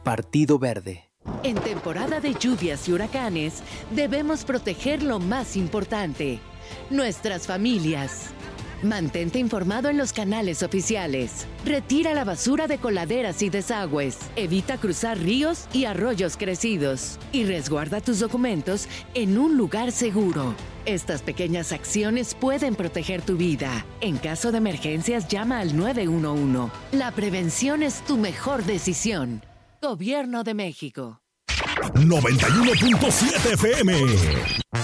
Partido Verde. En temporada de lluvias y huracanes, debemos proteger lo más importante, nuestras familias. Mantente informado en los canales oficiales. Retira la basura de coladeras y desagües. Evita cruzar ríos y arroyos crecidos. Y resguarda tus documentos en un lugar seguro. Estas pequeñas acciones pueden proteger tu vida. En caso de emergencias, llama al 911. La prevención es tu mejor decisión. Gobierno de México. 91.7 FM.